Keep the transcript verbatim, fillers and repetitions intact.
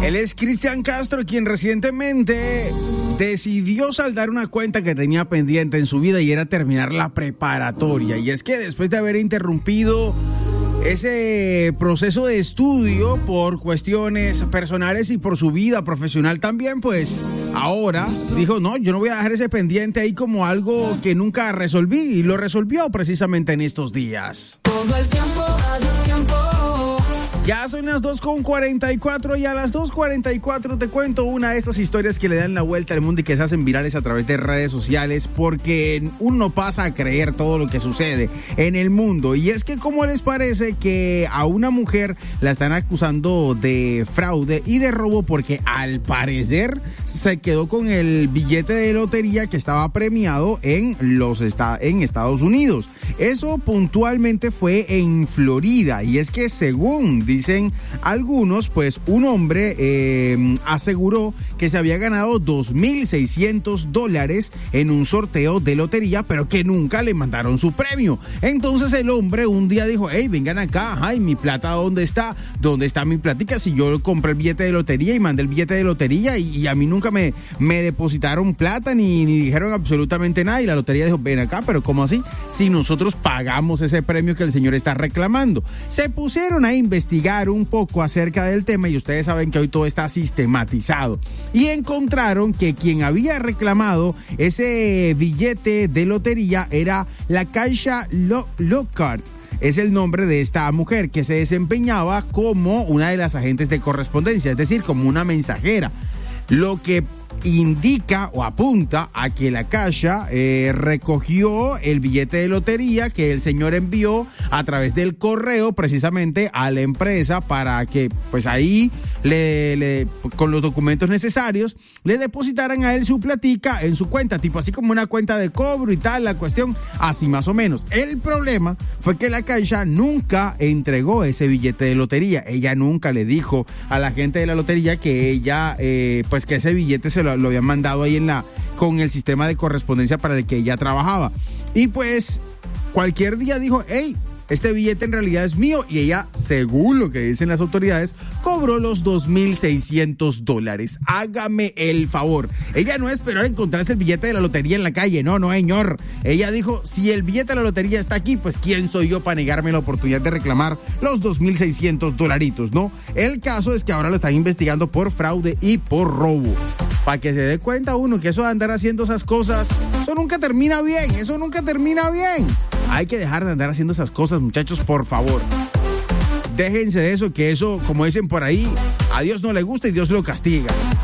Él es Cristian Castro, quien recientemente decidió saldar una cuenta que tenía pendiente en su vida y era terminar la preparatoria. Y es que después de haber interrumpido ese proceso de estudio por cuestiones personales y por su vida profesional también, pues ahora dijo, no, yo no voy a dejar ese pendiente ahí como algo que nunca resolví, y lo resolvió precisamente en estos días. Todo el tiempo, todo el tiempo. Ya son las dos con cuarenta y cuatro y a las dos cuarenta y cuatro te cuento una de estas historias que le dan la vuelta al mundo y que se hacen virales a través de redes sociales, porque uno pasa a creer todo lo que sucede en el mundo. Y es que, ¿cómo les parece que a una mujer la están acusando de fraude y de robo porque al parecer se quedó con el billete de lotería que estaba premiado en los en Estados Unidos? Eso puntualmente fue en Florida, y es que según dicen algunos, pues un hombre eh, aseguró que se había ganado dos mil seiscientos dólares en un sorteo de lotería, pero que nunca le mandaron su premio. Entonces el hombre un día dijo, hey, vengan acá, ay, mi plata, ¿dónde está? ¿Dónde está mi platica? Si yo compré el billete de lotería y mandé el billete de lotería y, y a mí nunca me, me depositaron plata ni, ni dijeron absolutamente nada. Y la lotería dijo, ven acá, pero ¿cómo así? Si nosotros pagamos ese premio que el señor está reclamando. Se pusieron a investigar un poco acerca del tema, y ustedes saben que hoy todo está sistematizado, y encontraron que quien había reclamado ese billete de lotería era la Caixa Lockhart. Es el nombre de esta mujer, que se desempeñaba como una de las agentes de correspondencia, es decir, como una mensajera, lo que indica o apunta a que la Caixa eh, recogió el billete de lotería que el señor envió a través del correo precisamente a la empresa para que pues ahí le, le con los documentos necesarios le depositaran a él su platica en su cuenta, tipo así como una cuenta de cobro y tal, la cuestión así más o menos. El problema fue que la Caixa nunca entregó ese billete de lotería. Ella nunca le dijo a la gente de la lotería que ella eh, pues que ese billete se lo, lo habían mandado ahí en la con el sistema de correspondencia para el que ella trabajaba. Y pues cualquier día dijo, hey, este billete en realidad es mío, y ella, según lo que dicen las autoridades, cobró los dos mil seiscientos dólares. Hágame el favor. Ella no esperó a encontrarse el billete de la lotería en la calle, no, no, señor. Ella dijo, si el billete de la lotería está aquí, pues ¿quién soy yo para negarme la oportunidad de reclamar los dos mil seiscientos dolaritos, no? El caso es que ahora lo están investigando por fraude y por robo. Para que se dé cuenta uno que eso de andar haciendo esas cosas, eso nunca termina bien, eso nunca termina bien. Hay que dejar de andar haciendo esas cosas, muchachos, por favor. Déjense de eso, que eso, como dicen por ahí, a Dios no le gusta y Dios lo castiga.